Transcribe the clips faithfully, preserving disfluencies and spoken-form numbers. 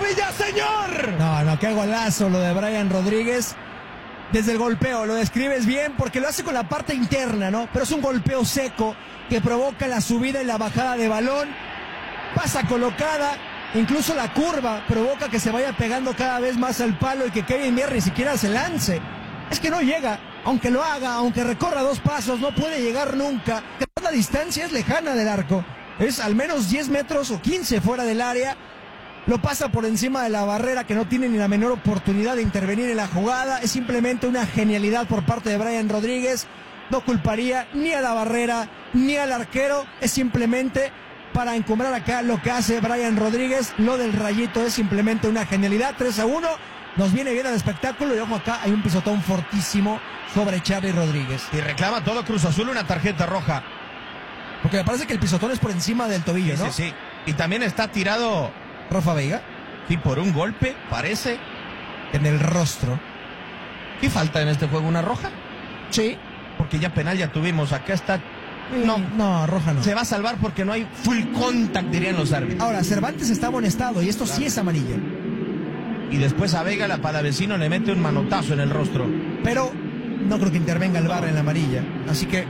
Villaseñor. No, no, qué golazo lo de Brian Rodríguez. Desde el golpeo, lo describes bien porque lo hace con la parte interna, ¿no? Pero es un golpeo seco que provoca la subida y la bajada de balón. Pasa colocada, incluso la curva provoca que se vaya pegando cada vez más al palo y que Kevin Mier ni siquiera se lance. Es que no llega, aunque lo haga, aunque recorra dos pasos, no puede llegar nunca. La distancia es lejana del arco, es al menos diez metros o quince fuera del área. Lo pasa por encima de la barrera, que no tiene ni la menor oportunidad de intervenir en la jugada. Es simplemente una genialidad por parte de Brian Rodríguez. No culparía ni a la barrera ni al arquero. Es simplemente para encumbrar acá lo que hace Brian Rodríguez. Lo del rayito es simplemente una genialidad. tres a uno. Nos viene bien el espectáculo. Y ojo, acá hay un pisotón fortísimo sobre Charly Rodríguez. Y reclama todo Cruz Azul una tarjeta roja. Porque me parece que el pisotón es por encima del tobillo, sí, ¿no? Sí, sí. Y también está tirado Rafa Veiga. Sí, por un golpe, parece. En el rostro. ¿Qué falta en este juego? ¿Una roja? Sí. Porque ya penal ya tuvimos. Acá está. No, no, roja no. Se va a salvar porque no hay full contact, dirían los árbitros. Ahora, Cervantes está amonestado y esto claro. Sí es amarilla. Y después a Veiga, la palavecino, le mete un manotazo en el rostro. Pero no creo que intervenga el V A R en la amarilla. Así que,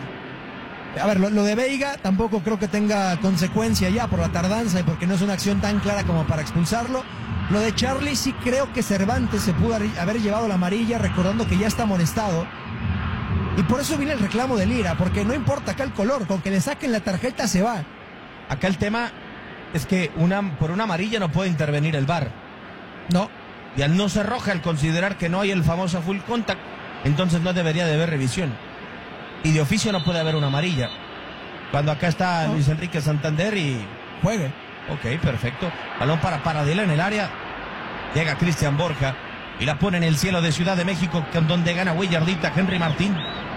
a ver, lo, lo de Veiga tampoco creo que tenga consecuencia ya por la tardanza y porque no es una acción tan clara como para expulsarlo. Lo de Charly sí creo que Cervantes se pudo haber llevado la amarilla, recordando que ya está amonestado. Y por eso viene el reclamo de Lira, porque no importa acá el color, con que le saquen la tarjeta se va. Acá el tema es que una, por una amarilla no puede intervenir el V A R. No. Y al no ser roja, al considerar que no hay el famoso full contact, entonces no debería de haber revisión. Y de oficio no puede haber una amarilla. Cuando acá está no. Luis Enrique Santander y... Juegue. Ok, perfecto. Balón para Paradela en el área. Llega Cristian Borja y la pone en el cielo de Ciudad de México, donde gana Willardita Henry Martín.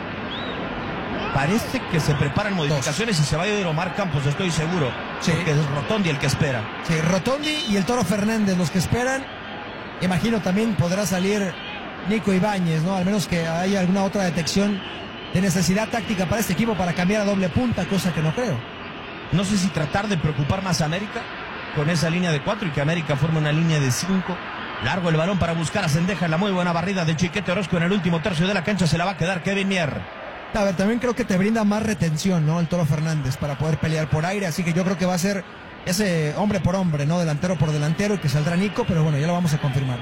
Parece que se preparan modificaciones Dos. Y se va a ir Omar Campos, estoy seguro. Sí. Porque es Rotondi el que espera. Sí, Rotondi y el Toro Fernández los que esperan. Imagino también podrá salir Nico Ibáñez, ¿no? Al menos que haya alguna otra detección de necesidad táctica para este equipo para cambiar a doble punta, cosa que no creo. No sé si tratar de preocupar más a América con esa línea de cuatro y que América forme una línea de cinco. Largo el balón para buscar a Cendeja en la muy buena barrida de Chiquete Orozco en el último tercio de la cancha. Se la va a quedar Kevin Mier. A ver, también creo que te brinda más retención, ¿no? El Toro Fernández para poder pelear por aire, así que yo creo que va a ser ese hombre por hombre, ¿no? Delantero por delantero y que saldrá Nico, pero bueno, ya lo vamos a confirmar.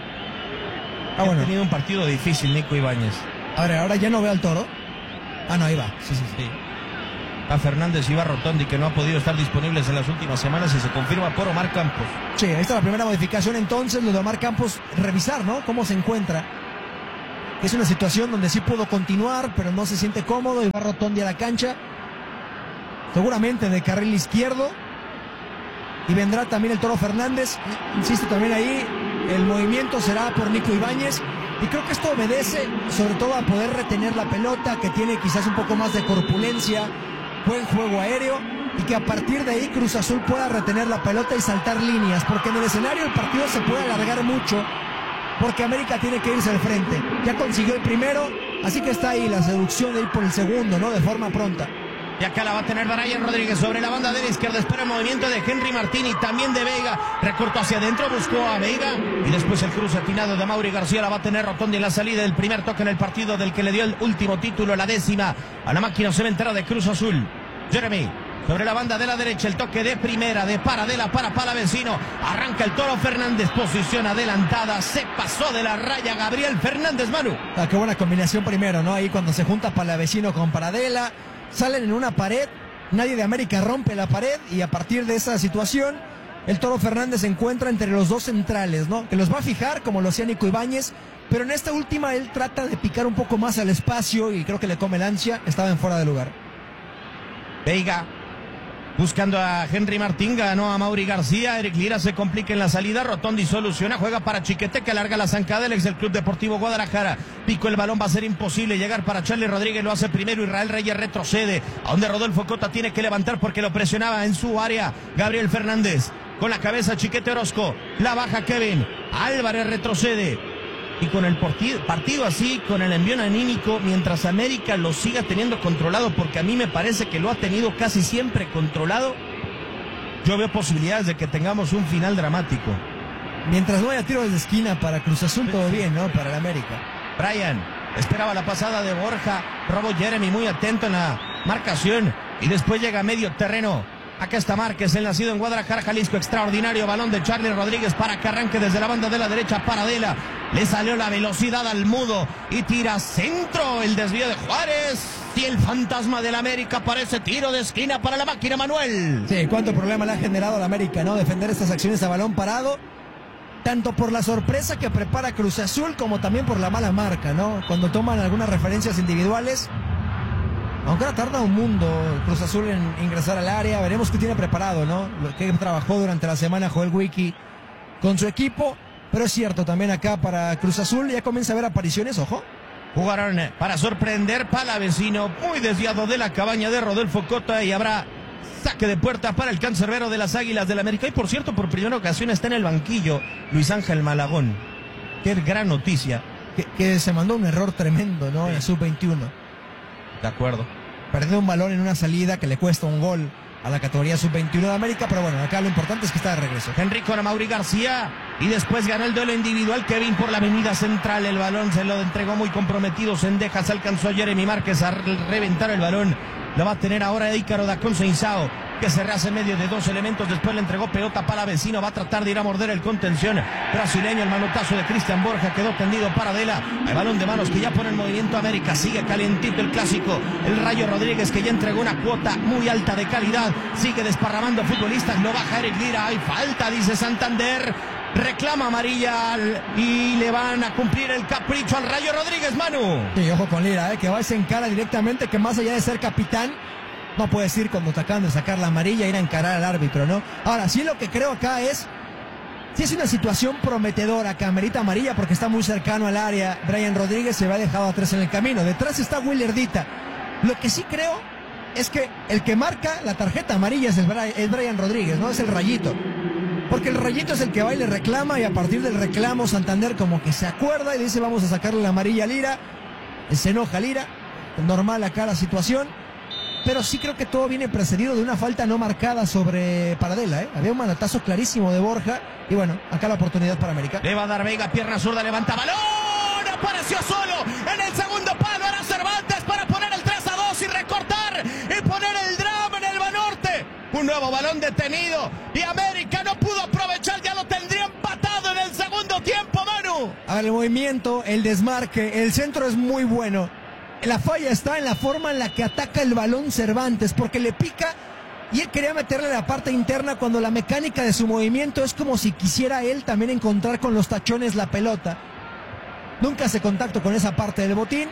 Ah, bueno. Ha tenido un partido difícil Nico Ibáñez. A ver, ahora ya no veo al Toro. Ah, no, ahí va. Sí, sí, sí. sí. A Fernández y va Rotondi, que no ha podido estar disponibles en las últimas semanas y se confirma por Omar Campos. Sí, ahí está la primera modificación entonces, lo de Omar Campos, revisar, ¿no? Cómo se encuentra. Es una situación donde sí pudo continuar, pero no se siente cómodo y va Rotondi a la cancha. Seguramente de carril izquierdo. Y vendrá también el Toro Fernández. Insisto también ahí, el movimiento será por Nico Ibáñez. Y creo que esto obedece sobre todo a poder retener la pelota, que tiene quizás un poco más de corpulencia, buen juego aéreo, y que a partir de ahí Cruz Azul pueda retener la pelota y saltar líneas, porque en el escenario el partido se puede alargar mucho, porque América tiene que irse al frente. Ya consiguió el primero, así que está ahí la seducción de ir por el segundo, ¿no? De forma pronta. Y acá la va a tener Brian Rodríguez sobre la banda de la izquierda. Espera el movimiento de Henry Martín y también de Veiga. Recortó hacia adentro, buscó a Veiga. Y después el cruce atinado de Mauri García. La va a tener Rotondi en la salida del primer toque en el partido del que le dio el último título, la décima, a la máquina cementera de Cruz Azul. Jeremy. Sobre la banda de la derecha, el toque de primera de Paradela para Palavecino. Arranca el Toro Fernández, posición adelantada. Se pasó de la raya Gabriel Fernández, Manu. Ah, qué buena combinación primero, ¿no? Ahí cuando se junta Palavecino con Paradela. Salen en una pared, nadie de América rompe la pared y a partir de esa situación el Toro Fernández se encuentra entre los dos centrales, ¿no? Que los va a fijar como lo hacía Nico Ibáñez, pero en esta última él trata de picar un poco más al espacio y creo que le come el ansia, estaba en fuera de lugar. Veiga buscando a Henry Martín, ganó a Mauri García. Eric Lira se complica en la salida. Rotondi soluciona, juega para Chiquete, que alarga la zancada. El ex del Club Deportivo Guadalajara. Pico el balón, va a ser imposible llegar para Charly Rodríguez. Lo hace primero. Israel Reyes retrocede. A donde Rodolfo Cota tiene que levantar porque lo presionaba en su área Gabriel Fernández. Con la cabeza Chiquete Orozco. La baja Kevin. Álvarez retrocede. Y con el partido, partido así, con el envío anímico, mientras América lo siga teniendo controlado, porque a mí me parece que lo ha tenido casi siempre controlado, yo veo posibilidades de que tengamos un final dramático. Mientras no haya tiro desde esquina para Cruz Azul, todo bien, ¿no? Para el América. Brian esperaba la pasada de Borja, robó Jeremy muy atento en la marcación y después llega a medio terreno. Acá está Márquez, el nacido en Guadalajara, Jalisco, extraordinario balón de Charlie Rodríguez para que arranque desde la banda de la derecha para Adela. Le salió la velocidad al mudo y tira centro, el desvío de Juárez y el fantasma del América parece tiro de esquina para la máquina Manuel. Sí, cuánto problema le ha generado al América, ¿no? Defender estas acciones a balón parado, tanto por la sorpresa que prepara Cruz Azul como también por la mala marca, ¿no? Cuando toman algunas referencias individuales. Aunque ahora tarda un mundo Cruz Azul en ingresar al área, veremos qué tiene preparado, ¿no? Lo que trabajó durante la semana Joel Wiki con su equipo, pero es cierto, también acá para Cruz Azul ya comienza a haber apariciones, ojo. Jugaron para sorprender Palavecino, muy desviado de la cabaña de Rodolfo Cota y habrá saque de puerta para el cancerbero de las Águilas del América. Y por cierto, por primera ocasión está en el banquillo Luis Ángel Malagón. Qué gran noticia. Que, que se mandó un error tremendo, ¿no? Sí. En el sub veintiuno. De acuerdo. Perdió un balón en una salida que le cuesta un gol a la categoría sub veintiuno de América, pero bueno, acá lo importante es que está de regreso. Henry con Amaury García y después ganó el duelo individual Kevin por la avenida central. El balón se lo entregó muy comprometido Cendejas, alcanzó a Jeremy Márquez a reventar el balón. Lo va a tener ahora Ícaro da Conceição, que se rehace en medio de dos elementos. Después le entregó pelota para Palavecino, va a tratar de ir a morder el contención brasileño. El manotazo de Cristian Borja quedó tendido para Adela. El balón de manos que ya pone en movimiento América. Sigue calientito el clásico. El Rayo Rodríguez, que ya entregó una cuota muy alta de calidad, sigue desparramando futbolistas. Lo baja Eric Lira. Hay falta, dice Santander. Reclama amarilla y le van a cumplir el capricho al Rayo Rodríguez, Manu. Sí, ojo con Lira, ¿eh? Que va a se encara directamente, que más allá de ser capitán, no puedes ir cuando te acaban de sacar la amarilla, ir a encarar al árbitro, ¿no? Ahora, sí lo que creo acá es, sí es una situación prometedora que amerita amarilla porque está muy cercano al área. Brian Rodríguez se va dejado atrás en el camino. Detrás está Willer Dita. Lo que sí creo es que el que marca la tarjeta amarilla es, el Brian, es Brian Rodríguez, ¿no? Es el Rayito. Porque el Rayito es el que va y le reclama, y a partir del reclamo Santander como que se acuerda y dice vamos a sacarle la amarilla a Lira. Se enoja Lira. Normal acá la situación. Pero sí creo que todo viene precedido de una falta no marcada sobre Paradela, ¿eh? Había un manotazo clarísimo de Borja. Y bueno, acá la oportunidad para América. Le va a dar Vega, pierna zurda, levanta balón. Apareció solo en el segundo palo. Era Cervantes para poner el tres a dos y recortar y poner el drama en el Banorte. Un nuevo balón detenido y América no pudo aprovechar. Ya lo tendría empatado en el segundo tiempo, Manu. A ver, el movimiento, el desmarque, el centro es muy bueno. La falla está en la forma en la que ataca el balón Cervantes, porque le pica y él quería meterle la parte interna cuando la mecánica de su movimiento es como si quisiera él también encontrar con los tachones la pelota. Nunca hace contacto con esa parte del botín.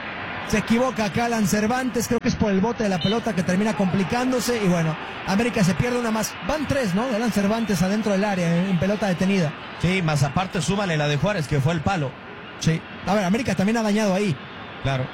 Se equivoca acá Alan Cervantes, creo que es por el bote de la pelota que termina complicándose y bueno, América se pierde una más. Van tres, ¿no? De Alan Cervantes adentro del área en, en pelota detenida. Sí, más aparte súmale la de Juárez que fue el palo. Sí. A ver, América también ha dañado ahí. Claro.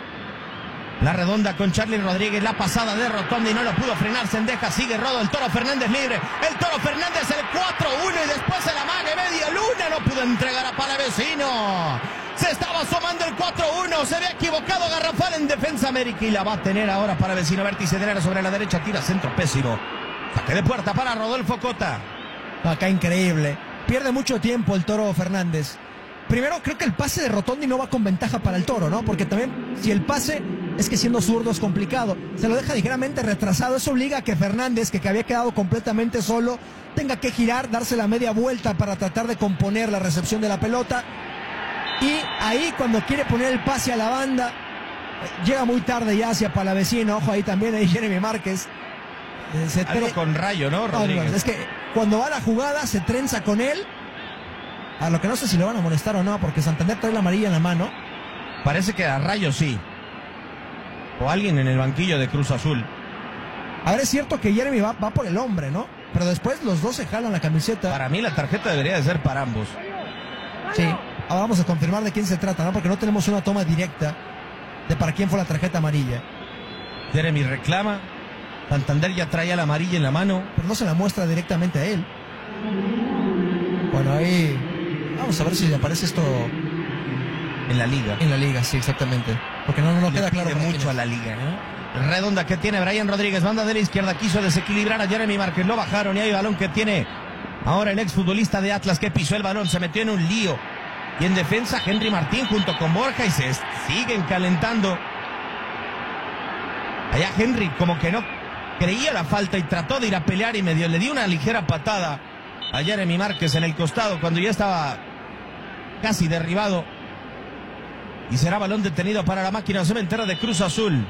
La redonda con Charlie Rodríguez, la pasada de Rotondi, no lo pudo frenar Cendejas, sigue Rodo, el Toro Fernández libre, el Toro Fernández el cuatro uno y después el amague media luna, no pudo entregar a Palavecino, se estaba asomando el cuatro uno, se había equivocado Garrafal en defensa América y la va a tener ahora Palavecino, vértice del área sobre la derecha, tira centro pésimo, saque de puerta para Rodolfo Cota. Acá increíble, pierde mucho tiempo el Toro Fernández. Primero, creo que el pase de Rotondi no va con ventaja para el Toro, ¿no? Porque también, si el pase es que siendo zurdo es complicado, se lo deja ligeramente retrasado. Eso obliga a que Fernández, que, que había quedado completamente solo, tenga que girar, darse la media vuelta para tratar de componer la recepción de la pelota. Y ahí, cuando quiere poner el pase a la banda, llega muy tarde ya hacia Palavecino. Ojo ahí también, ahí Jeremy Márquez. Eh, se Algo tre... con Rayo, ¿no, Rodríguez? No, no, es que cuando va la jugada, se trenza con él. A lo que no sé si lo van a molestar o no, porque Santander trae la amarilla en la mano. Parece que a Rayo sí. O alguien en el banquillo de Cruz Azul. A ver, es cierto que Jeremy va, va por el hombre, ¿no? Pero después los dos se jalan la camiseta. Para mí la tarjeta debería de ser para ambos. Sí. Ahora vamos a confirmar de quién se trata, ¿no? Porque no tenemos una toma directa de para quién fue la tarjeta amarilla. Jeremy reclama. Santander ya traía la amarilla en la mano. Pero no se la muestra directamente a él. Bueno, ahí... Vamos a ver si aparece esto en la liga. En la liga, sí, exactamente. Porque no, no, no queda claro. Mucho a la liga, ¿no? Redonda que tiene Brian Rodríguez, banda de la izquierda, quiso desequilibrar a Jeremy Márquez, lo bajaron y hay balón que tiene Ahora el exfutbolista de Atlas que pisó el balón, se metió en un lío. Y en defensa Henry Martín junto con Borja y se siguen calentando. Allá Henry como que no creía la falta y trató de ir a pelear y medio le dio una ligera patada a Jeremy Márquez en el costado cuando ya estaba casi derribado. Y será balón detenido para la máquina cementera de Cruz Azul.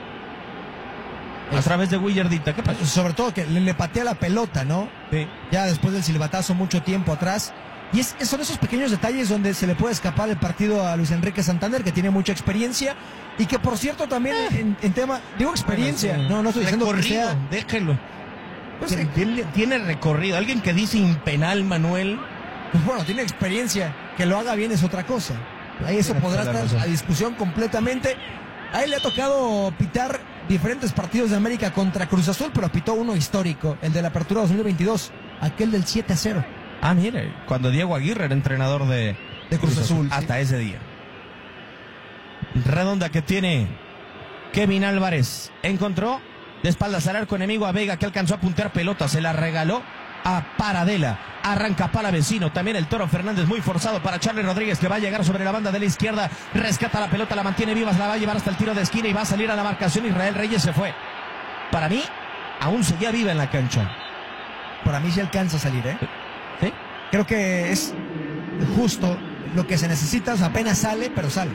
A través de Willardita. ¿Qué pasó? Sobre todo que le, le patea la pelota, ¿no? Sí. Ya después del silbatazo mucho tiempo atrás. Y es, son esos pequeños detalles donde se le puede escapar el partido a Luis Enrique Santander, que tiene mucha experiencia. Y que por cierto también eh. en, en tema, digo experiencia, bueno, sí. no, no estoy diciendo que sea. Déjelo. Pues, tiene, tiene, tiene recorrido. Alguien que dice impenal, Manuel. Pues bueno, tiene experiencia. Que lo haga bien es otra cosa. Ahí eso podrá estar a discusión completamente. A él le ha tocado pitar diferentes partidos de América contra Cruz Azul, pero pitó uno histórico, el de la Apertura dos mil veintidós, aquel del siete a cero. Ah, mire, cuando Diego Aguirre era entrenador de, de Cruz, Cruz Azul. Azul. Hasta sí. ese día. Redonda que tiene Kevin Álvarez. Encontró de espaldas al arco enemigo a Vega, que alcanzó a puntear pelota, se la regaló a Paradela. Arranca para Vecino, también el Toro Fernández muy forzado para Charlie Rodríguez, que va a llegar sobre la banda de la izquierda, rescata la pelota, la mantiene viva, la va a llevar hasta el tiro de esquina y va a salir a la marcación. Israel Reyes se fue. Para mí, aún seguía viva en la cancha. Para mí sí alcanza a salir, ¿eh? ¿Sí? Creo que es justo lo que se necesita, o sea, apenas sale, pero sale.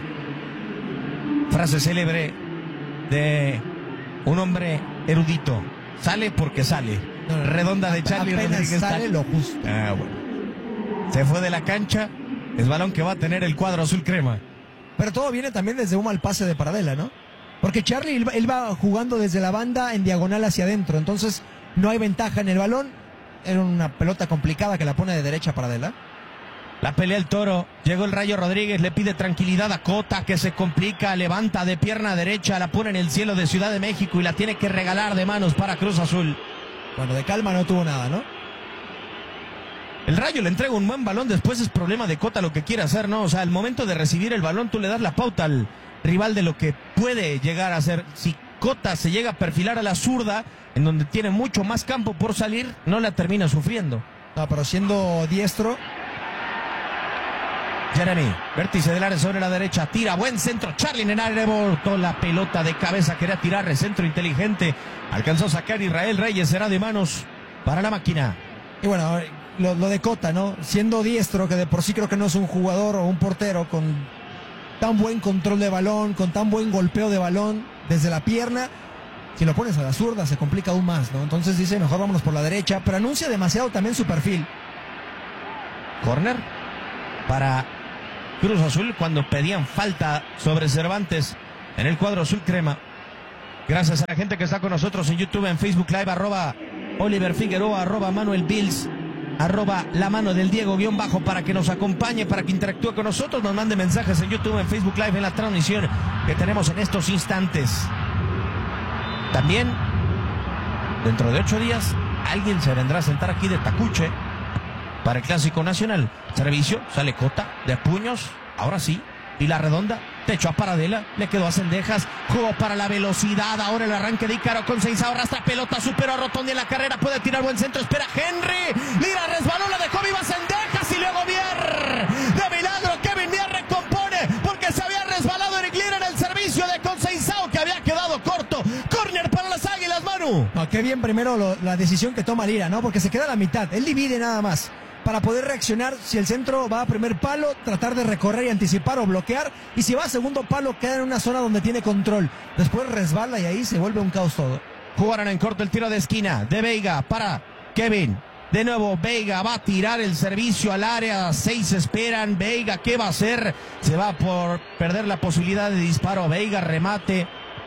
Frase célebre de un hombre erudito: sale porque sale. Redonda de Charlie apenas Rodríguez. Sale lo justo. Ah, bueno. Se fue de la cancha. Es balón que va a tener el cuadro azul crema. Pero todo viene también desde un mal pase de Paradela, ¿no? Porque Charlie, él, él va jugando desde la banda en diagonal hacia adentro. Entonces no hay ventaja en el balón. Era una pelota complicada que la pone de derecha Paradela. La pelea el Toro. Llegó el Rayo Rodríguez. Le pide tranquilidad a Cota, que se complica. Levanta de pierna derecha. La pone en el cielo de Ciudad de México y la tiene que regalar de manos para Cruz Azul. Bueno, de calma no tuvo nada, ¿no? El Rayo le entrega un buen balón, después es problema de Cota lo que quiere hacer, ¿no? O sea, al momento de recibir el balón, tú le das la pauta al rival de lo que puede llegar a hacer. Si Cota se llega a perfilar a la zurda, en donde tiene mucho más campo por salir, no la termina sufriendo. No, pero siendo diestro. Jeremy, vértice del área sobre la derecha, tira, buen centro, Charlie en el área, rebotó la pelota de cabeza, quería tirar, centro inteligente, alcanzó a sacar Israel Reyes, será de manos para la máquina. Y bueno, lo, lo de Cota, ¿no? Siendo diestro, que de por sí creo que no es un jugador o un portero con tan buen control de balón, con tan buen golpeo de balón desde la pierna, si lo pones a la zurda se complica aún más, ¿no? Entonces dice, mejor vámonos por la derecha, pero anuncia demasiado también su perfil. Corner para Cruz Azul cuando pedían falta sobre Cervantes en el cuadro azul crema. Gracias a la gente que está con nosotros en YouTube, en Facebook Live, arroba Oliver Figueroa, arroba Manuel Bills, arroba la mano del Diego guión bajo, para que nos acompañe, para que interactúe con nosotros, nos mande mensajes en YouTube, en Facebook Live, en la transmisión que tenemos en estos instantes. También, dentro de ocho días, alguien se vendrá a sentar aquí de tacuche para el Clásico Nacional. Servicio, sale Cota, de puños, ahora sí, y la redonda, techo a Paradela, le quedó a Cendejas, jugó para la velocidad, ahora el arranque de Ícaro con Seizao, arrastra pelota, superó a Rotondi en la carrera, puede tirar buen centro, espera Henry, Lira resbaló, la dejó viva Cendejas y luego Mier, de milagro Kevin Mier recompone, porque se había resbalado Eric Lira en el servicio de Conceição, que había quedado corto. Córner para las Águilas, Manu. No, qué bien primero lo, la decisión que toma Lira, ¿no? Porque se queda a la mitad, él divide nada más, para poder reaccionar. Si el centro va a primer palo, tratar de recorrer y anticipar o bloquear, y si va a segundo palo, queda en una zona donde tiene control. Después resbala y ahí se vuelve un caos todo. Jugaron en corto el tiro de esquina de Veiga para Kevin. De nuevo Veiga va a tirar el servicio al área, seis esperan. Veiga, ¿qué va a hacer? Se va por perder la posibilidad de disparo. Veiga, remate,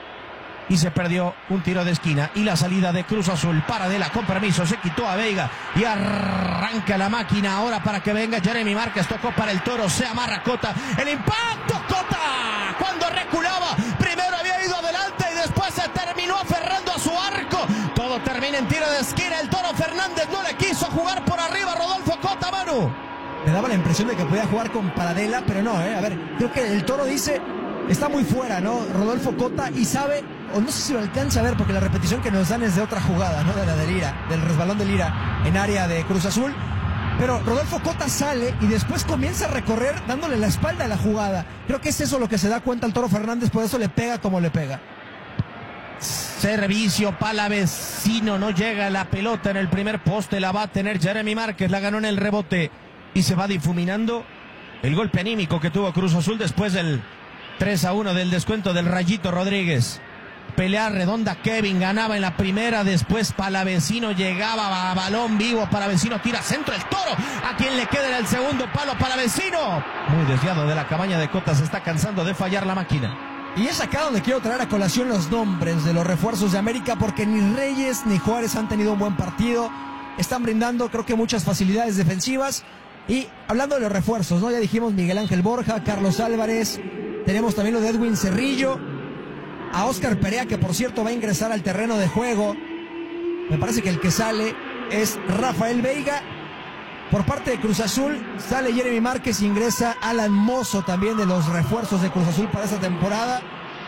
y se perdió un tiro de esquina. Y la salida de Cruz Azul, Paradela con permiso, se quitó a Veiga y arranca la máquina ahora para que venga Jeremy Márquez. Tocó para el Toro, se amarra Cota, el impacto, Cota cuando reculaba, primero había ido adelante y después se terminó aferrando a su arco. Todo termina en tiro de esquina. El Toro Fernández no le quiso jugar por arriba, Rodolfo Cota, Manu. Me daba la impresión de que podía jugar con Paradela, pero no, eh. A ver, creo que el Toro dice, está muy fuera, ¿no? Rodolfo Cota, y sabe, o no sé si lo alcanza a ver, porque la repetición que nos dan es de otra jugada, ¿no? De la de Lira, del resbalón de Lira en área de Cruz Azul. pero Rodolfo Cota sale y después comienza a recorrer dándole la espalda a la jugada. Creo que es eso lo que se da cuenta el Toro Fernández, por eso le pega como le pega. Servicio palavecino, no llega la pelota en el primer poste, la va a tener Jeremy Márquez, la ganó en el rebote y se va difuminando el golpe anímico que tuvo Cruz Azul después del tres a uno del descuento del Rayito Rodríguez. Pelea redonda, Kevin ganaba en la primera, después Palavecino llegaba a balón vivo, Palavecino tira centro, el Toro, a quien le queda en el segundo palo, Palavecino, muy desviado de la cabaña de Cota, se está cansando de fallar la máquina. Y es acá donde quiero traer a colación los nombres de los refuerzos de América, porque ni Reyes ni Juárez han tenido un buen partido, están brindando creo que muchas facilidades defensivas. Y hablando de los refuerzos, ¿no? Ya dijimos Miguel Ángel Borja, Carlos Álvarez, tenemos también lo de Edwin Cerrillo, a Óscar Perea, que por cierto va a ingresar al terreno de juego. Me parece que el que sale es Rafael Veiga. Por parte de Cruz Azul sale Jeremy Márquez e ingresa Alan Mozo, también de los refuerzos de Cruz Azul para esta temporada.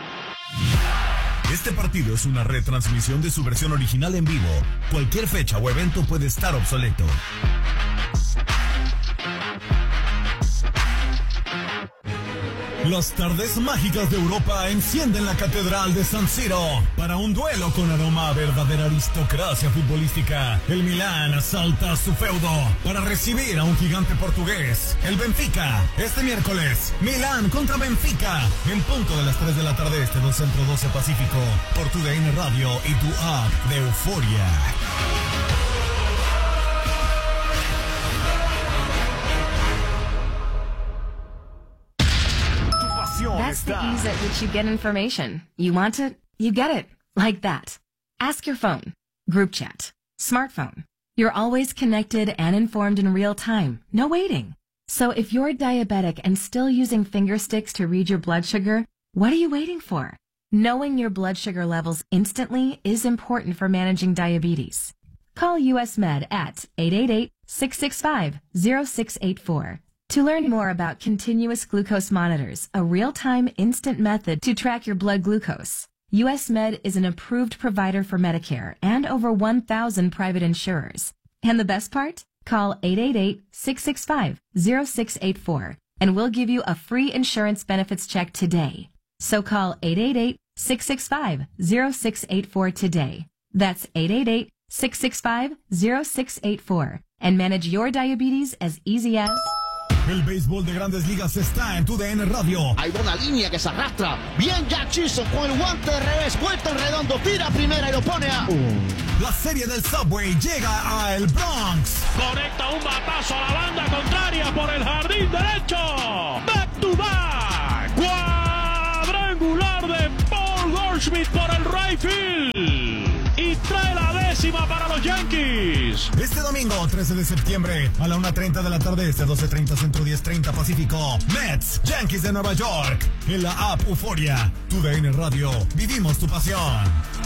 Este partido es una retransmisión de su versión original en vivo. Cualquier fecha o evento puede estar obsoleto. Las tardes mágicas de Europa encienden la Catedral de San Siro para un duelo con aroma a verdadera aristocracia futbolística. El Milán asalta su feudo para recibir a un gigante portugués, el Benfica. Este miércoles, Milán contra Benfica, en punto de las tres de la tarde este, dos Centro, doce Pacífico, por tu D N Radio y tu app de Euforia. That's the ease at which you get information. You want it, you get it. Like that. Ask your phone. Group chat. Smartphone. You're always connected and informed in real time. No waiting. So if you're diabetic and still using finger sticks to read your blood sugar, what are you waiting for? Knowing your blood sugar levels instantly is important for managing diabetes. Call U S Med at eight eight eight, six six five, zero six eight four. To learn more about continuous glucose monitors, a real-time instant method to track your blood glucose, U S Med is an approved provider for Medicare and over one thousand private insurers. And the best part? Call eight eight eight, six six five, zero six eight four and we'll give you a free insurance benefits check today. So call eight eight eight, six six five, zero six eight four today. That's eight eight eight, six six five, zero six eight four and manage your diabetes as easy as... El béisbol de Grandes Ligas está en tu D N Radio. Hay una línea que se arrastra. Bien Jack Chisholm con el guante de revés, vuelta en redondo, tira primera y lo pone a... Uh. La serie del Subway llega a el Bronx. Conecta un batazo a la banda contraria por el jardín derecho. Back to back. Cuadrangular de Paul Goldschmidt por el right field. Y trae la décima para los Yankees. Este domingo, trece de septiembre, a la una treinta de la tarde, este doce treinta Centro, diez treinta Pacífico. Mets, Yankees de Nueva York. En la app Euforia. Tu D N Radio. Vivimos tu pasión.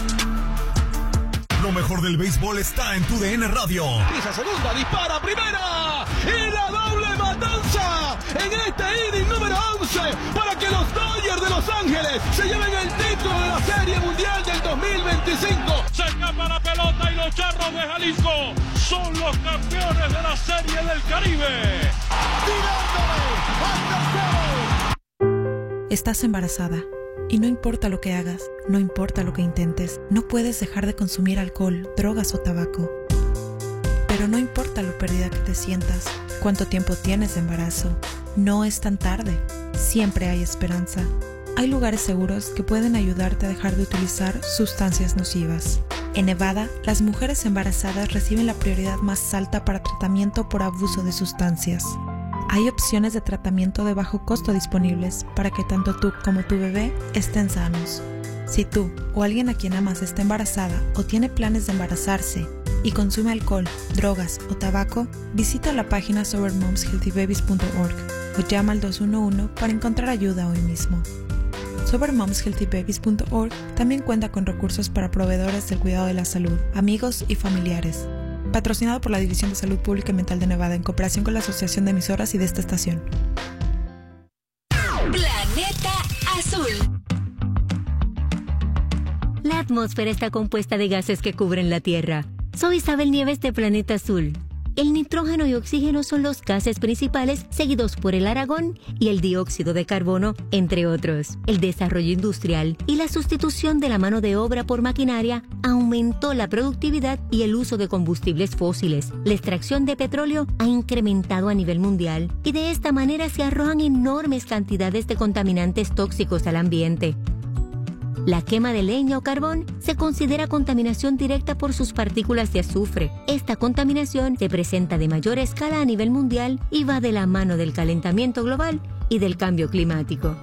Lo mejor del béisbol está en tu D N Radio. Pisa segunda, dispara primera. Y la doble matanza en este inning número once para que los Dodgers de Los Ángeles se lleven el título de la Serie Mundial del dos mil veinticinco. Se escapa la pelota y los Charros de Jalisco son los campeones de la Serie del Caribe. Tirándole al tercero. Estás embarazada. Y no importa lo que hagas, no importa lo que intentes, no puedes dejar de consumir alcohol, drogas o tabaco. Pero no importa lo perdida que te sientas, cuánto tiempo tienes de embarazo, no es tan tarde, siempre hay esperanza. Hay lugares seguros que pueden ayudarte a dejar de utilizar sustancias nocivas. En Nevada, las mujeres embarazadas reciben la prioridad más alta para tratamiento por abuso de sustancias. Hay opciones de tratamiento de bajo costo disponibles para que tanto tú como tu bebé estén sanos. Si tú o alguien a quien amas está embarazada o tiene planes de embarazarse y consume alcohol, drogas o tabaco, visita la página sober moms healthy babies punto org o llama al dos uno uno para encontrar ayuda hoy mismo. sober moms healthy babies punto org también cuenta con recursos para proveedores del cuidado de la salud, amigos y familiares. Patrocinado por la División de Salud Pública y Mental de Nevada en cooperación con la Asociación de Emisoras y de esta estación. Planeta Azul. La atmósfera está compuesta de gases que cubren la Tierra. Soy Isabel Nieves de Planeta Azul. El nitrógeno y oxígeno son los gases principales, seguidos por el argón y el dióxido de carbono, entre otros. El desarrollo industrial y la sustitución de la mano de obra por maquinaria aumentó la productividad y el uso de combustibles fósiles. La extracción de petróleo ha incrementado a nivel mundial y de esta manera se arrojan enormes cantidades de contaminantes tóxicos al ambiente. La quema de leña o carbón se considera contaminación directa por sus partículas de azufre. Esta contaminación se presenta de mayor escala a nivel mundial y va de la mano del calentamiento global y del cambio climático.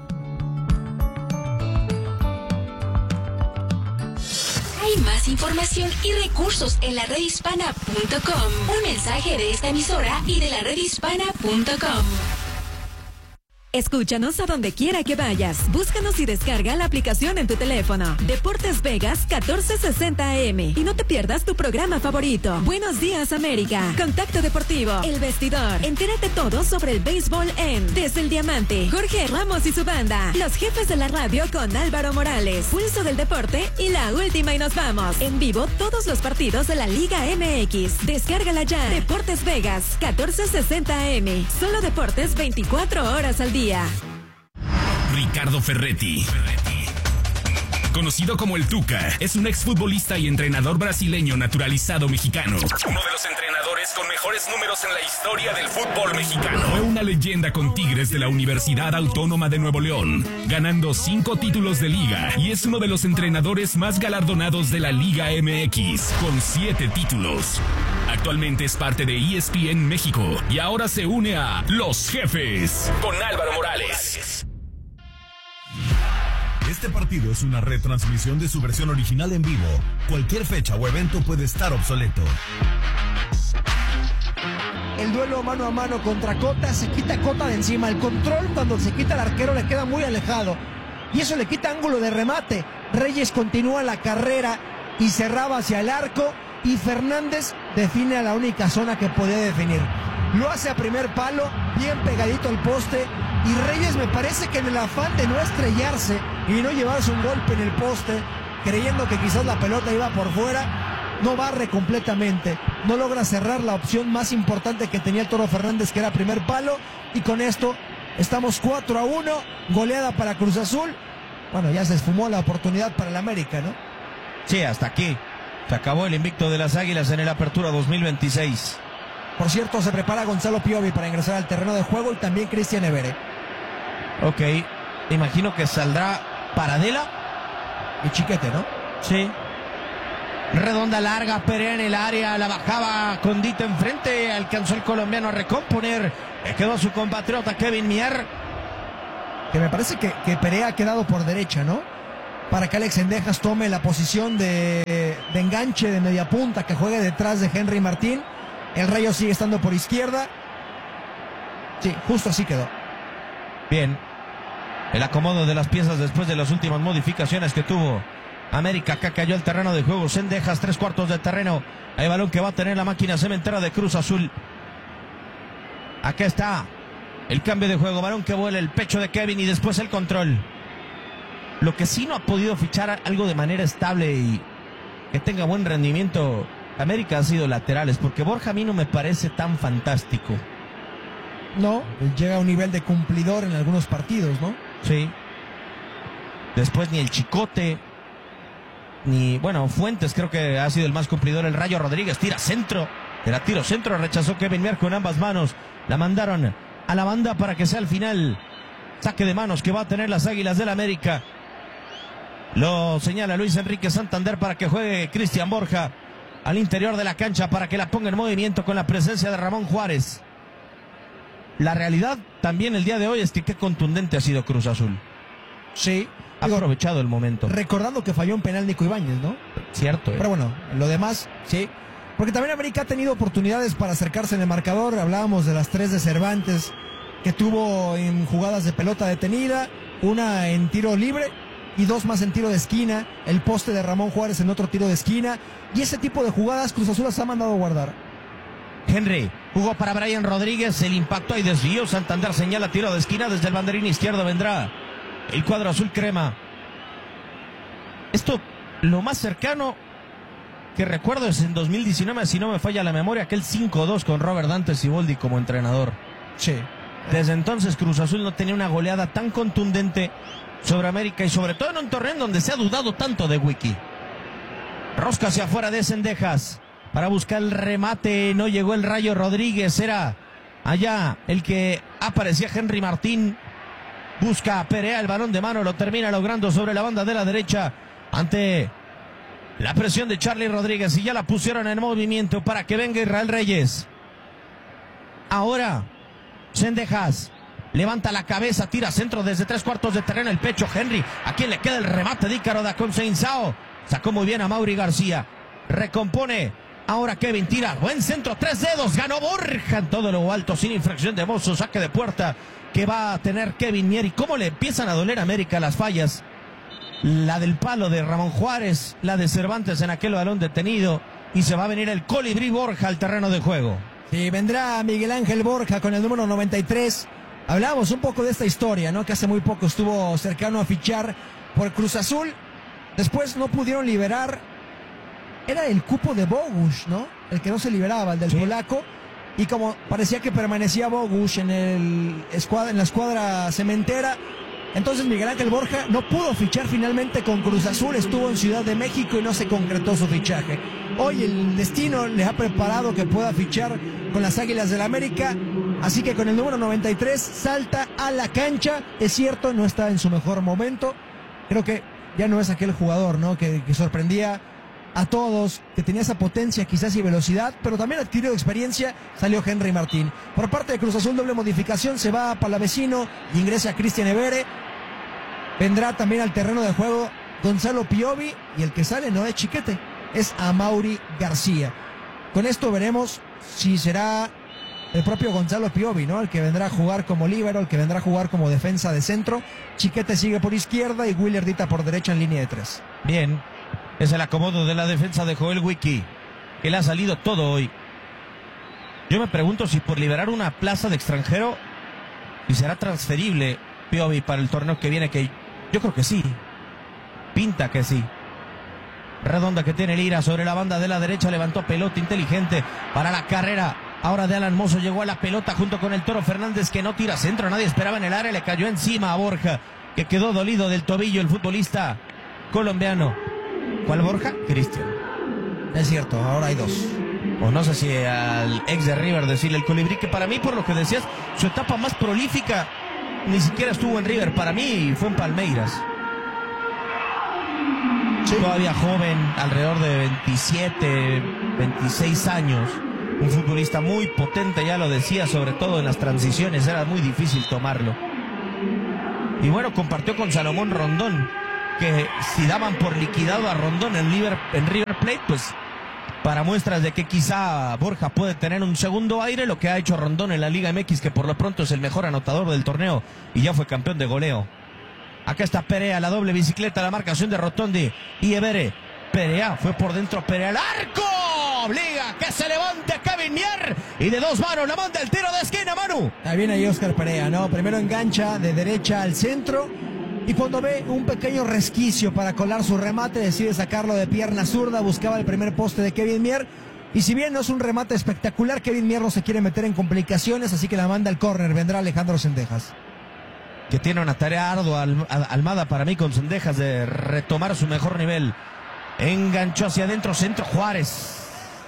Hay más información y recursos en la red hispana punto com. Un mensaje de esta emisora y de la red hispana punto com. Escúchanos a donde quiera que vayas. Búscanos y descarga la aplicación en tu teléfono. Deportes Vegas catorce sesenta A M. Y no te pierdas tu programa favorito. Buenos días, América. Contacto Deportivo. El Vestidor. Entérate todo sobre el béisbol en Desde el Diamante. Jorge Ramos y su banda. Los jefes de la radio con Álvaro Morales. Pulso del Deporte y la última y nos vamos. En vivo todos los partidos de la Liga M X. Descárgala ya. Deportes Vegas catorce sesenta A M. Solo deportes veinticuatro horas al día. Ricardo Ferretti, conocido como el Tuca, es un exfutbolista y entrenador brasileño naturalizado mexicano. Uno de los entrenadores con mejores números en la historia del fútbol mexicano. Fue una leyenda con Tigres de la Universidad Autónoma de Nuevo León, ganando cinco títulos de liga, y es uno de los entrenadores más galardonados de la Liga M X, con siete títulos. Actualmente es parte de E S P N México y ahora se une a Los Jefes con Álvaro Morales. Este partido es una retransmisión de su versión original en vivo. Cualquier fecha o evento puede estar obsoleto. El duelo mano a mano contra Cota, se quita Cota de encima. El control cuando se quita el arquero le queda muy alejado. Y eso le quita ángulo de remate. Reyes continúa la carrera y cerraba hacia el arco. Y Fernández define a la única zona que podía definir. Lo hace a primer palo, bien pegadito al poste. Y Reyes, me parece que en el afán de no estrellarse y no llevarse un golpe en el poste, creyendo que quizás la pelota iba por fuera, no barre completamente. No logra cerrar la opción más importante que tenía el Toro Fernández, que era primer palo. Y con esto estamos cuatro a uno, goleada para Cruz Azul. Bueno, ya se esfumó la oportunidad para el América, ¿no? Sí, hasta aquí. Se acabó el invicto de las Águilas en el Apertura dos mil veintiséis. Por cierto, se prepara Gonzalo Piovi para ingresar al terreno de juego y también Cristian Evere. Ok, imagino que saldrá Paradela y Chiquete, ¿no? Sí. Redonda larga, Perea en el área, la bajaba Condita enfrente, alcanzó el colombiano a recomponer, le quedó a su compatriota Kevin Mier. Que me parece que, que Perea ha quedado por derecha, ¿no? Para que Alex Sendejas tome la posición de, de enganche de media punta, que juegue detrás de Henry Martín. El Rayo sigue estando por izquierda. Sí, justo así quedó. Bien. El acomodo de las piezas después de las últimas modificaciones que tuvo América. Acá cayó el terreno de juego. Sendejas, tres cuartos de terreno. Hay balón que va a tener la máquina cementera de Cruz Azul. Acá está el cambio de juego. Balón que vuela el pecho de Kevin y después el control. Lo que sí no ha podido fichar algo de manera estable y que tenga buen rendimiento América ha sido laterales, porque Borja a mí no me parece tan fantástico. No, llega a un nivel de cumplidor en algunos partidos, ¿no? Sí. Después ni el Chicote, ni, bueno, Fuentes creo que ha sido el más cumplidor. El Rayo Rodríguez tira centro, era tiro centro, rechazó Kevin Mier con ambas manos. La mandaron a la banda para que sea al final saque de manos que va a tener las Águilas del América. Lo señala Luis Enrique Santander para que juegue Cristian Borja al interior de la cancha para que la ponga en movimiento con la presencia de Ramón Juárez. La realidad también el día de hoy es que qué contundente ha sido Cruz Azul. Sí. Ha digo, aprovechado el momento. Recordando que falló un penal Nico Ibáñez, ¿no? Cierto. Eh. Pero bueno, lo demás, sí. Porque también América ha tenido oportunidades para acercarse en el marcador. Hablábamos de las tres de Cervantes que tuvo en jugadas de pelota detenida, una en tiro libre y dos más en tiro de esquina, el poste de Ramón Juárez en otro tiro de esquina, y ese tipo de jugadas Cruz Azul las ha mandado a guardar. Henry jugó para Brian Rodríguez, el impacto y desvío. Santander señala tiro de esquina, desde el banderín izquierdo vendrá el cuadro azul crema. Esto lo más cercano que recuerdo es en dos mil diecinueve, si no me falla la memoria, aquel cinco dos con Robert Dante Siboldi como entrenador. Sí. Desde entonces Cruz Azul no tenía una goleada tan contundente sobre América y sobre todo en un torneo en donde se ha dudado tanto de Wiki. Rosca hacia afuera de Cendejas para buscar el remate, no llegó el Rayo Rodríguez, era allá el que aparecía Henry Martín. Busca a Perea el balón de mano, lo termina logrando sobre la banda de la derecha ante la presión de Charlie Rodríguez y ya la pusieron en movimiento para que venga Israel Reyes. Ahora Cendejas levanta la cabeza, tira centro desde tres cuartos de terreno, el pecho Henry, a quien le queda el remate de Ícaro da Conceição, sacó muy bien a Mauri García, recompone, ahora Kevin tira, buen centro, tres dedos, ganó Borja en todo lo alto, sin infracción de Mozo, saque de puerta que va a tener Kevin Mier. Y cómo le empiezan a doler a América las fallas, la del palo de Ramón Juárez, la de Cervantes en aquel balón detenido, y se va a venir el colibrí Borja al terreno de juego. Sí, vendrá Miguel Ángel Borja con el número noventa y tres. Hablábamos un poco de esta historia, ¿no? Que hace muy poco estuvo cercano a fichar por Cruz Azul. Después no pudieron liberar. Era el cupo de Bogusz, ¿no? El que no se liberaba, el del sí. polaco. Y como parecía que permanecía Bogusz en, el escuadra, en la escuadra cementera, entonces Miguel Ángel Borja no pudo fichar finalmente con Cruz Azul. Estuvo en Ciudad de México y no se concretó su fichaje. Hoy el destino le ha preparado que pueda fichar con las Águilas del América. Así que con el número noventa y tres salta a la cancha. Es cierto, no está en su mejor momento. Creo que ya no es aquel jugador, ¿no? Que, que sorprendía a todos, que tenía esa potencia quizás y velocidad, pero también adquirió experiencia. Salió Henry Martín. Por parte de Cruz Azul, doble modificación, se va a Palavecino y ingresa a Cristian Evere. Vendrá también al terreno de juego Gonzalo Piovi, y el que sale no es Chiquete, es Amaury García. Con esto veremos si será el propio Gonzalo Piovi, ¿no? El que vendrá a jugar como líbero, el que vendrá a jugar como defensa de centro. Chiquete sigue por izquierda y Willer Dita por derecha en línea de tres. Bien, es el acomodo de la defensa de Joel Wiki, que le ha salido todo hoy. Yo me pregunto si por liberar una plaza de extranjero, y será transferible Piovi para el torneo que viene, que yo creo que sí. Pinta que sí. Redonda que tiene Lira sobre la banda de la derecha, levantó pelota inteligente para la carrera. Ahora de Alan Mozo llegó a la pelota junto con el Toro Fernández, que no tira centro, nadie esperaba en el área, le cayó encima a Borja, que quedó dolido del tobillo el futbolista colombiano. ¿Cuál Borja? Cristian. Es cierto, ahora hay dos. O no sé si al ex de River decirle el colibrí, que para mí, por lo que decías, su etapa más prolífica ni siquiera estuvo en River, para mí fue en Palmeiras. Sí. Todavía joven, alrededor de veintisiete, veintiséis años. Un futbolista muy potente, ya lo decía, sobre todo en las transiciones, era muy difícil tomarlo. Y bueno, compartió con Salomón Rondón, que si daban por liquidado a Rondón en River, en River Plate, pues para muestras de que quizá Borja puede tener un segundo aire, lo que ha hecho Rondón en la Liga M X, que por lo pronto es el mejor anotador del torneo y ya fue campeón de goleo. Acá está Perea, la doble bicicleta, la marcación de Rotondi y Evere. Perea fue por dentro, Perea al arco, obliga que se levante Kevin Mier y de dos manos la manda el tiro de esquina, Manu. Ahí viene ahí Oscar Perea, ¿no? Primero engancha de derecha al centro y cuando ve un pequeño resquicio para colar su remate, decide sacarlo de pierna zurda, buscaba el primer poste de Kevin Mier. Y si bien no es un remate espectacular, Kevin Mier no se quiere meter en complicaciones, así que la manda al córner. Vendrá Alejandro Cendejas, que tiene una tarea ardua, Almada, para mí, con Cendejas, de retomar su mejor nivel. Enganchó hacia adentro, centro, Juárez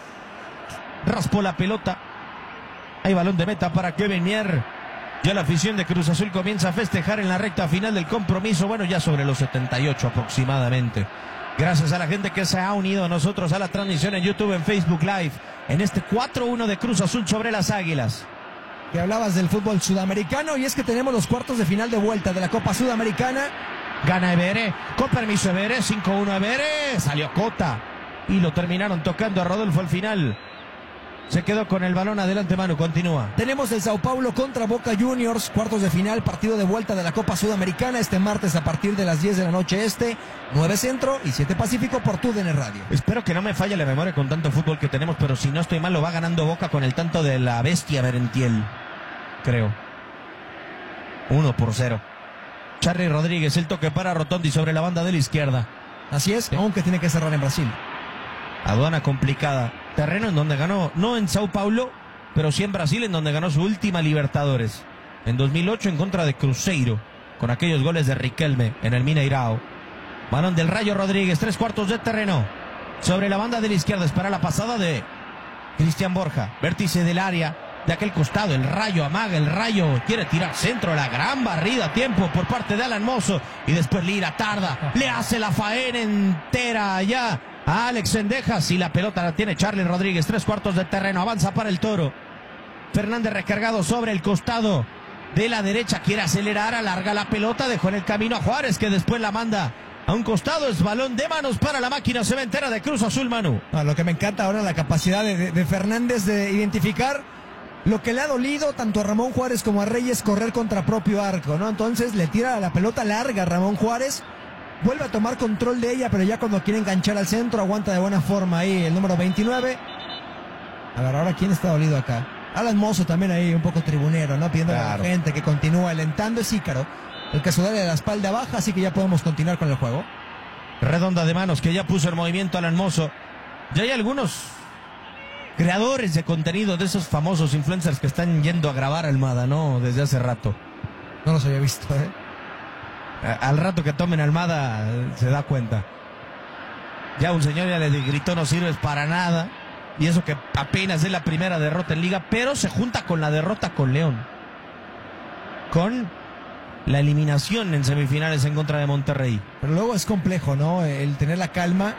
raspó la pelota. Hay balón de meta para Kevin Mier. Ya la afición de Cruz Azul comienza a festejar en la recta final del compromiso, bueno, ya sobre los setenta y ocho aproximadamente. Gracias a la gente que se ha unido a nosotros a la transmisión en YouTube, en Facebook Live, en este cuatro uno de Cruz Azul sobre las Águilas. Que hablabas del fútbol sudamericano, y es que tenemos los cuartos de final de vuelta de la Copa Sudamericana. Gana Evere, con permiso Evere, cinco uno Evere, salió Cota y lo terminaron tocando a Rodolfo al final. Se quedó con el balón adelante, Manu, continúa. Tenemos el Sao Paulo contra Boca Juniors, cuartos de final, partido de vuelta de la Copa Sudamericana, este martes a partir de las diez de la noche este, nueve Centro y siete Pacífico por T U D N Radio. Espero que no me falle la memoria con tanto fútbol que tenemos, pero si no estoy mal lo va ganando Boca con el tanto de la bestia Merentiel, creo. uno por cero. Charly Rodríguez, el toque para Rotondi sobre la banda de la izquierda. Así es, sí. Aunque tiene que cerrar en Brasil. Aduana complicada. Terreno en donde ganó, no en Sao Paulo, pero sí en Brasil, en donde ganó su última Libertadores. En dos mil ocho en contra de Cruzeiro, con aquellos goles de Riquelme en el Mineirao. Balón del Rayo Rodríguez, tres cuartos de terreno. Sobre la banda de la izquierda, espera la pasada de Cristian Borja. Vértice del área, de aquel costado, el Rayo amaga, el Rayo quiere tirar centro, la gran barrida a tiempo por parte de Alan Mozo. Y después Lira tarda, le hace la faena entera allá a Alex Cendejas y la pelota la tiene Charlie Rodríguez, tres cuartos de terreno, avanza para el Toro. Fernández recargado sobre el costado de la derecha, quiere acelerar, alarga la pelota, dejó en el camino a Juárez, que después la manda a un costado. Es balón de manos para la máquina cementera de Cruz Azul, Manu. No, lo que me encanta ahora, la capacidad de, de, de Fernández de identificar lo que le ha dolido tanto a Ramón Juárez como a Reyes, correr contra propio arco, ¿no? Entonces le tira la pelota larga a Ramón Juárez, vuelve a tomar control de ella, pero ya cuando quiere enganchar al centro, aguanta de buena forma ahí el número veintinueve. A ver, ahora ¿quién está dolido acá? Alan Mozo también ahí, un poco tribunero, ¿no? Pidiendo claro. a la gente que continúe alentando. Es Ícaro, el que sudaria de la espalda baja, así que ya podemos continuar con el juego. Redonda de manos que ya puso en movimiento Alan Mozo. Ya hay algunos creadores de contenido de esos famosos influencers que están yendo a grabar a Almada, ¿no? Desde hace rato. No los había visto, ¿eh? Al rato que tomen Almada se da cuenta. Ya un señor ya le gritó: no sirves para nada. Y eso que apenas es la primera derrota en Liga, pero se junta con la derrota con León, con la eliminación en semifinales en contra de Monterrey. Pero luego es complejo, ¿no? El tener la calma.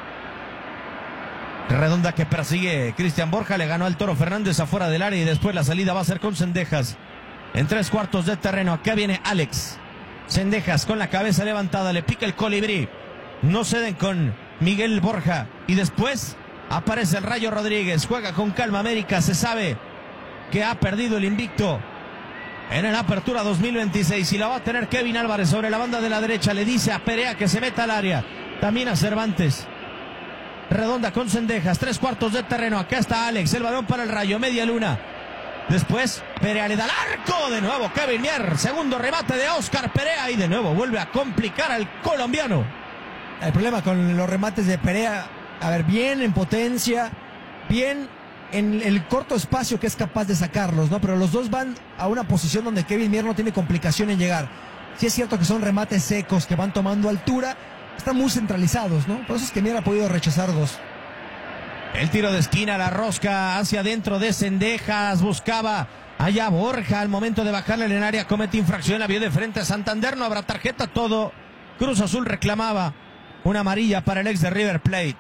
Redonda que persigue Cristian Borja, le ganó al Toro Fernández afuera del área y después la salida va a ser con Cendejas. En tres cuartos de terreno, acá viene Alex Cendejas con la cabeza levantada, le pica el colibrí. No ceden con Miguel Borja y después aparece el Rayo Rodríguez, juega con calma América, se sabe que ha perdido el invicto en el Apertura dos mil veintiséis y la va a tener Kevin Álvarez sobre la banda de la derecha, le dice a Perea que se meta al área, también a Cervantes. Redonda con Cendejas, tres cuartos de terreno, acá está Alex, el balón para el Rayo, media luna. Después Perea le da al arco, de nuevo Kevin Mier, segundo remate de Oscar Perea y de nuevo vuelve a complicar al colombiano. El problema con los remates de Perea, a ver, bien en potencia, bien en el corto espacio que es capaz de sacarlos, ¿no? Pero los dos van a una posición donde Kevin Mier no tiene complicación en llegar. Sí es cierto que son remates secos que van tomando altura, están muy centralizados, ¿no? Por eso es que Mier ha podido rechazar dos. El tiro de esquina, la rosca hacia adentro de Cendejas, buscaba allá Borja, al momento de bajarle en el área comete infracción, la vio de frente a Santander, no habrá tarjeta, todo. Cruz Azul reclamaba una amarilla para el ex de River Plate,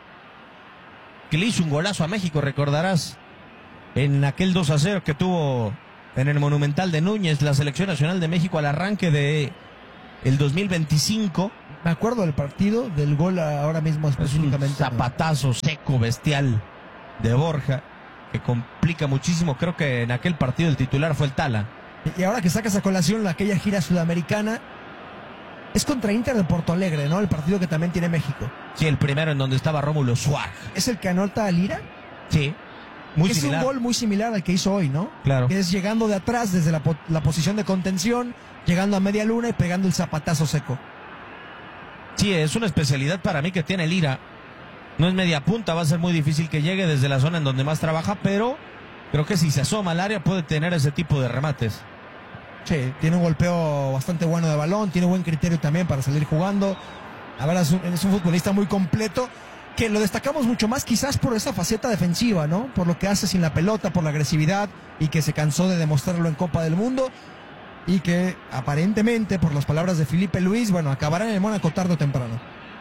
que le hizo un golazo a México, recordarás, en aquel dos a cero que tuvo en el Monumental de Núñez, la selección nacional de México al arranque de el dos mil veinticinco. Me acuerdo del partido, del gol ahora mismo específicamente. Es un zapatazo seco, bestial de Borja, que complica muchísimo. Creo que en aquel partido el titular fue el Tala. Y ahora que sacas a colación aquella gira sudamericana, es contra Inter de Porto Alegre, ¿no? El partido que también tiene México. Sí, el primero en donde estaba Rómulo Suárez. ¿Es el que anota a Lira? Sí, muy es similar. Es un gol muy similar al que hizo hoy, ¿no? Claro. Que es llegando de atrás desde la, la posición de contención, llegando a media luna y pegando el zapatazo seco. Sí, es una especialidad para mí que tiene Lira. No es media punta, va a ser muy difícil que llegue desde la zona en donde más trabaja, pero creo que si se asoma al área puede tener ese tipo de remates. Sí, tiene un golpeo bastante bueno de balón, tiene buen criterio también para salir jugando. A ver, es un, es un futbolista muy completo, que lo destacamos mucho más quizás por esa faceta defensiva, ¿no? Por lo que hace sin la pelota, por la agresividad y que se cansó de demostrarlo en Copa del Mundo. Y que aparentemente, por las palabras de Felipe Luis, bueno, acabará en el Mónaco tarde o temprano.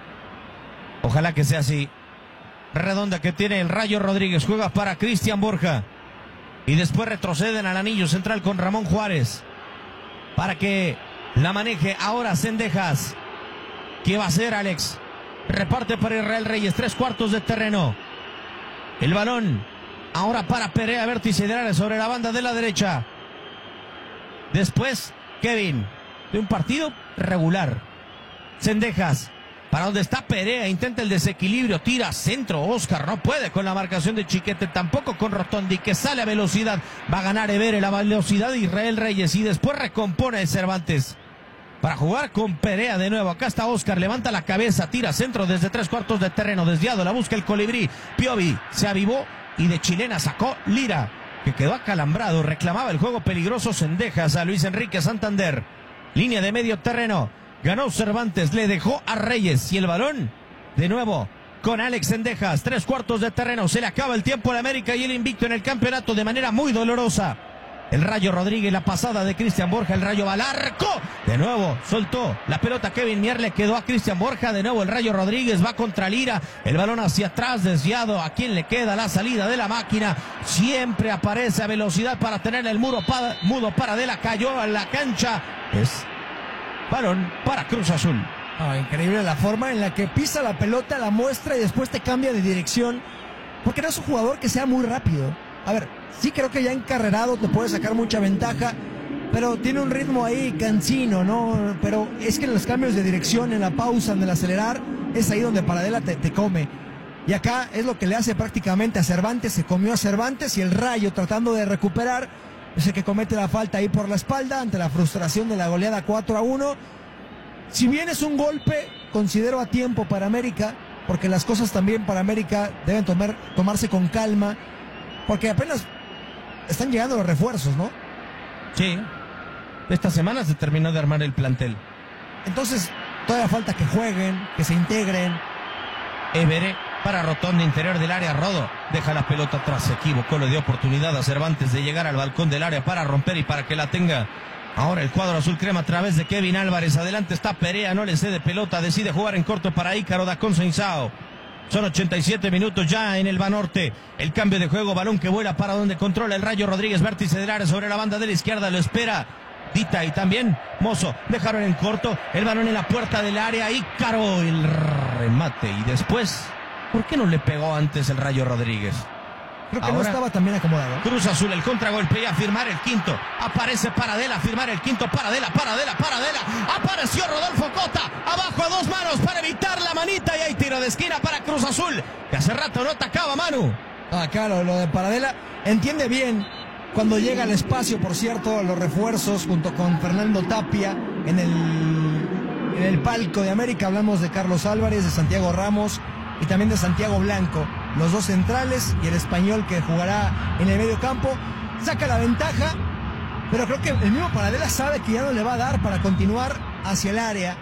Ojalá que sea así. Redonda que tiene el Rayo Rodríguez, juega para Cristian Borja. Y después retroceden al anillo central con Ramón Juárez, para que la maneje ahora Cendejas. ¿Qué va a hacer Alex? Reparte para Israel Reyes, tres cuartos de terreno. El balón ahora para Perea, vértice de área sobre la banda de la derecha. Después, Kevin, de un partido regular. Cendejas, para donde está Perea, intenta el desequilibrio, tira centro, Oscar no puede con la marcación de Chiquete, tampoco con Rotondi, que sale a velocidad, va a ganar Evere la velocidad de Israel Reyes y después recompone de Cervantes. para jugar con Perea de nuevo. Acá está Oscar, levanta la cabeza, tira centro desde tres cuartos de terreno, desviado, la busca el colibrí. Piovi se avivó y de chilena sacó Lira, que quedó acalambrado, reclamaba el juego peligroso Cendejas a Luis Enrique Santander. Línea de medio terreno, ganó Cervantes, le dejó a Reyes y el balón de nuevo con Alex Cendejas. Tres cuartos de terreno, se le acaba el tiempo al América y el invicto en el campeonato de manera muy dolorosa. El Rayo Rodríguez, la pasada de Cristian Borja, el Rayo va al arco. De nuevo, soltó la pelota Kevin Mier, le quedó a Cristian Borja. De nuevo el Rayo Rodríguez va contra Lira. El balón hacia atrás, desviado. ¿A quién le queda la salida de la máquina? Siempre aparece a velocidad para tener el muro para, mudo para de la cayó a la cancha. Es balón para Cruz Azul. Oh, increíble la forma en la que pisa la pelota, la muestra y después te cambia de dirección. Porque no es un jugador que sea muy rápido. A ver, sí creo que ya encarrerado te puede sacar mucha ventaja, pero tiene un ritmo ahí cansino, ¿no? Pero es que en los cambios de dirección, en la pausa, en el acelerar, es ahí donde Paradela te, te come. Y acá es lo que le hace prácticamente a Cervantes, se comió a Cervantes y el Rayo tratando de recuperar, es el que comete la falta ahí por la espalda ante la frustración de la goleada cuatro a uno. Si bien es un golpe, considero a tiempo para América, porque las cosas también para América deben tomar, tomarse con calma, porque apenas están llegando los refuerzos, ¿no? Sí. Esta semana se terminó de armar el plantel. Entonces, todavía falta que jueguen, que se integren. Everé para Rotondi, interior del área. Rodo deja la pelota atrás, se equivocó, le dio oportunidad a Cervantes de llegar al balcón del área para romper y para que la tenga. Ahora el cuadro azul crema a través de Kevin Álvarez. Adelante está Perea, no le cede pelota, decide jugar en corto para Ícaro da Conceição. Son ochenta y siete minutos ya en el Banorte. El cambio de juego, balón que vuela para donde controla el Rayo Rodríguez, vértice del área sobre la banda de la izquierda, lo espera Dita y también Mozo. Dejaron en corto, el balón en la puerta del área, Ícaro, el remate y después, ¿por qué no le pegó antes el Rayo Rodríguez? Creo que Ahora, no estaba tan bien acomodado. Cruz Azul, el contragolpe y a firmar el quinto. Aparece Paradela, a firmar el quinto. Paradela, Paradela, Paradela. Apareció Rodolfo Cota. Abajo a dos manos para evitar la manita. Y hay tiro de esquina para Cruz Azul, que hace rato no atacaba, Manu. Ah, claro, lo de Paradela. Entiende bien cuando llega al espacio, por cierto, los refuerzos junto con Fernando Tapia en el, en el palco de América. Hablamos de Carlos Álvarez, de Santiago Ramos y también de Santiago Blanco, los dos centrales y el español que jugará en el medio campo. Saca la ventaja, pero creo que el mismo Paradela sabe que ya no le va a dar para continuar hacia el área.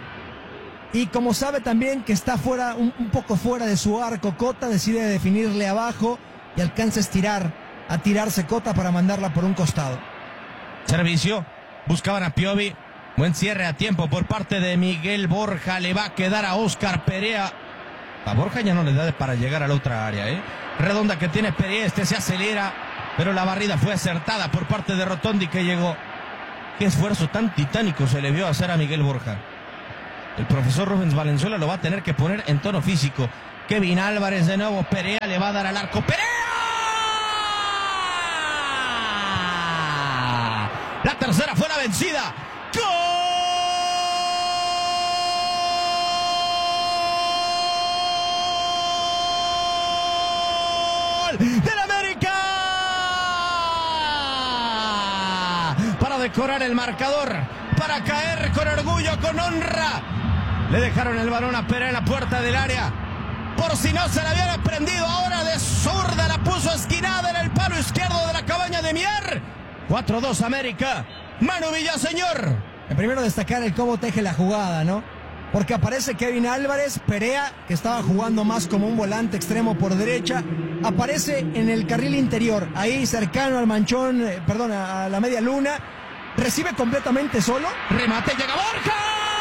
Y como sabe también que está fuera, un, un poco fuera de su arco, Cota decide definirle abajo y alcanza a estirar, a tirarse Cota para mandarla por un costado. Servicio, buscaban a Piovi. Buen cierre a tiempo por parte de Miguel Borja. Le va a quedar a Oscar Perea. A Borja ya no le da para llegar a la otra área, ¿eh? Redonda que tiene Perea, este se acelera, pero la barrida fue acertada por parte de Rotondi que llegó. Qué esfuerzo tan titánico se le vio hacer a Miguel Borja. El profesor Rubens Valenzuela lo va a tener que poner en tono físico. Kevin Álvarez de nuevo, Perea le va a dar al arco. ¡Perea! La tercera fue la vencida. ¡Del América! Para decorar el marcador, para caer con orgullo, con honra. Le dejaron el balón a Perea en la puerta del área. Por si no se la habían aprendido, ahora de zurda la puso esquinada en el palo izquierdo de la cabaña de Mier. cuatro dos América. Manu Villaseñor. El primero destacar el cómo teje la jugada, ¿no? Porque aparece Kevin Álvarez, Perea, que estaba jugando más como un volante extremo por derecha, aparece en el carril interior, ahí cercano al manchón, eh, perdón, a la media luna, recibe completamente solo. Remate, llega Borja.